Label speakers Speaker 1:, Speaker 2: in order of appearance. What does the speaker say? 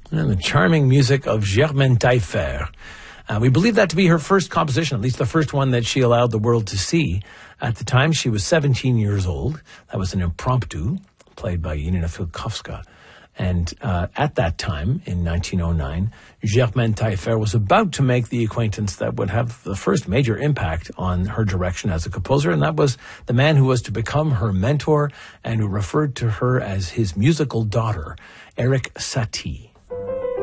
Speaker 1: And the charming music of Germaine Taillefer. We believe that to be her first composition, at least the first one that she allowed the world to see. At the time, she was 17 years old. That was an impromptu played by Janina Filkovska. And at that time, in 1909, Germaine Taillefer was about to make the acquaintance that would have the first major impact on her direction as a composer, and that was the man who was to become her mentor and who referred to her as his musical daughter, Erik Satie.